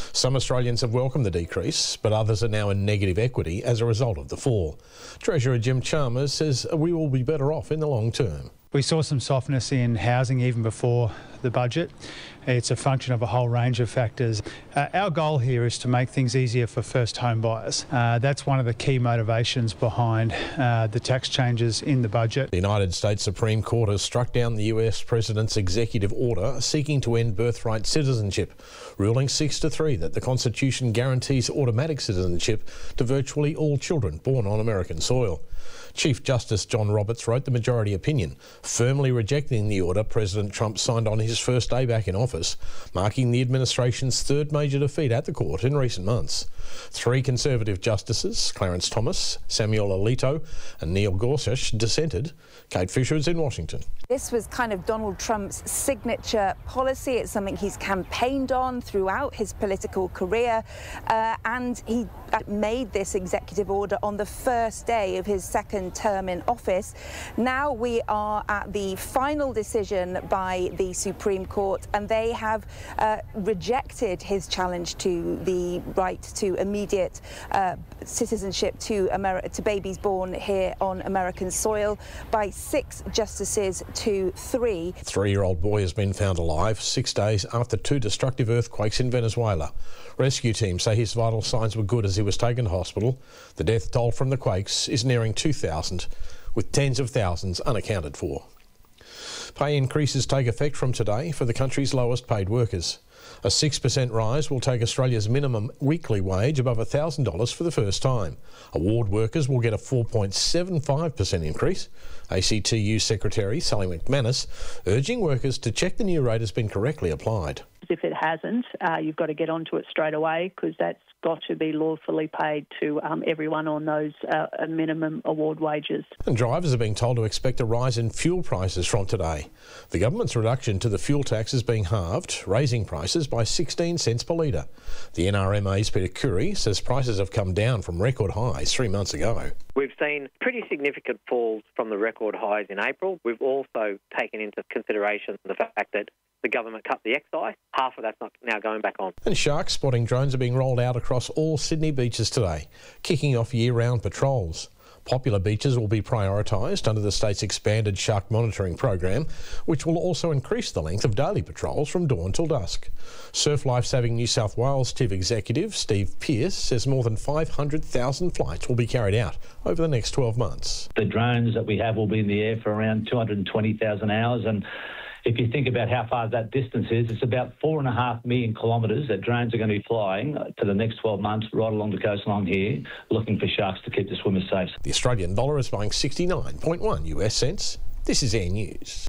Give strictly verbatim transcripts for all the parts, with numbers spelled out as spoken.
Some Australians have welcomed the decrease, but others are now in negative equity as a result of the fall. Treasurer Jim Chalmers says we will be better off in the long term. We saw some softness in housing even before the budget. It's a function of a whole range of factors. Uh, our goal here is to make things easier for first home buyers. Uh, that's one of the key motivations behind uh, the tax changes in the budget. The United States Supreme Court has struck down the U S President's executive order seeking to end birthright citizenship, ruling six to three that the Constitution guarantees automatic citizenship to virtually all children born on American soil. Chief Justice John Roberts wrote the majority opinion, firmly rejecting the order President Trump signed on his first day back in office, marking the administration's third major defeat at the court in recent months. Three Conservative justices, Clarence Thomas, Samuel Alito and Neil Gorsuch, dissented. Kate Fisher is in Washington. This was kind of Donald Trump's signature policy. It's something he's campaigned on throughout his political career, uh, and he made this executive order on the first day of his second term in office. Now we are at the final decision by the Supreme Court, and they have uh, rejected his challenge to the right to immediate uh, citizenship to, Ameri- to babies born here on American soil by six justices to three. A three-year-old boy has been found alive six days after two destructive earthquakes in Venezuela. Rescue teams say his vital signs were good as he was taken to hospital. The death toll from the quakes is nearing two thousand, with tens of thousands unaccounted for. Pay increases take effect from today for the country's lowest paid workers. A six percent rise will take Australia's minimum weekly wage above one thousand dollars for the first time. Award workers will get a four point seven five percent increase. A C T U Secretary Sally McManus urging workers to check the new rate has been correctly applied. If it hasn't, uh, you've got to get onto it straight away, because that's got to be lawfully paid to um, everyone on those uh, minimum award wages. And drivers are being told to expect a rise in fuel prices from today. The government's reduction to the fuel tax is being halved, raising prices by sixteen cents per litre. The N R M A's Peter Curry says prices have come down from record highs three months ago. We've seen pretty significant falls from the record highs in April. We've also taken into consideration the fact that the government cut the excise. Half of that's not now going back on. And shark spotting drones are being rolled out across all Sydney beaches today, kicking off year-round patrols. Popular beaches will be prioritised under the state's expanded shark monitoring program, which will also increase the length of daily patrols from dawn till dusk. Surf Life Saving New South Wales Chief Executive Steve Pearce says more than five hundred thousand flights will be carried out over the next twelve months. The drones that we have will be in the air for around two hundred twenty thousand hours, and if you think about how far that distance is, it's about four and a half million kilometres that drones are going to be flying for the next twelve months right along the coastline here, looking for sharks to keep the swimmers safe. The Australian dollar is buying sixty-nine point one U S cents. This is Air News.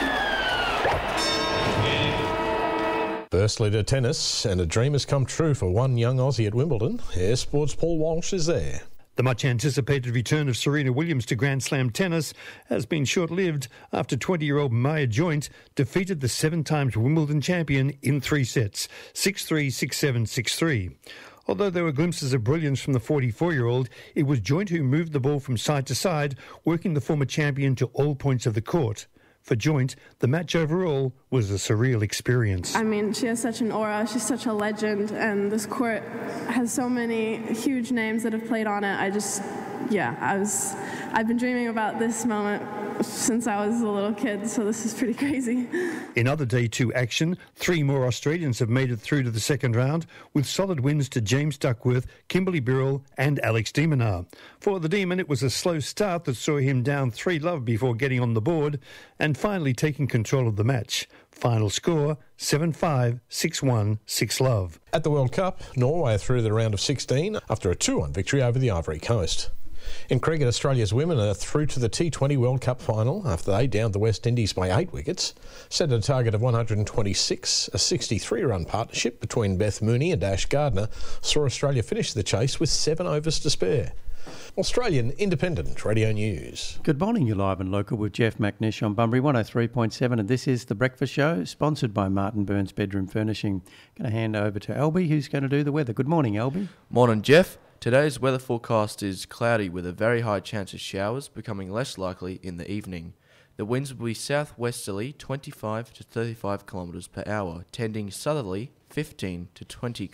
Firstly to tennis, and a dream has come true for one young Aussie at Wimbledon. Air Sports' Paul Walsh is there. The much-anticipated return of Serena Williams to Grand Slam tennis has been short-lived after twenty-year-old Maya Joint defeated the seven-times Wimbledon champion in three sets, six three, six seven, six three. Although there were glimpses of brilliance from the forty-four-year-old, it was Joint who moved the ball from side to side, working the former champion to all points of the court. For Joint, the match overall was a surreal experience. I mean, she has such an aura, she's such a legend, and this court has so many huge names that have played on it. I just, yeah, I was, I've been dreaming about this moment since I was a little kid, so this is pretty crazy. In other Day two action, three more Australians have made it through to the second round, with solid wins to James Duckworth, Kimberly Birrell and Alex de Minaur. For the Demon, it was a slow start that saw him down three love before getting on the board and finally taking control of the match. Final score, seven five, six one, six love. At the World Cup, Norway are through the round of sixteen after a two one victory over the Ivory Coast. In cricket, Australia's women are through to the T twenty World Cup final after they downed the West Indies by eight wickets, set a target of one hundred twenty-six. A sixty-three-run partnership between Beth Mooney and Ash Gardner saw Australia finish the chase with seven overs to spare. Australian Independent Radio News. Good morning, you're live and local with Jeff McNish on Bunbury one oh three point seven, and this is The Breakfast Show, sponsored by Martin Burns Bedroom Furnishing. Going to hand over to Albie, who's going to do the weather. Good morning, Albie. Morning, Jeff. Today's weather forecast is cloudy with a very high chance of showers, becoming less likely in the evening. The winds will be southwesterly twenty-five to thirty-five kilometres per hour, tending southerly fifteen to twenty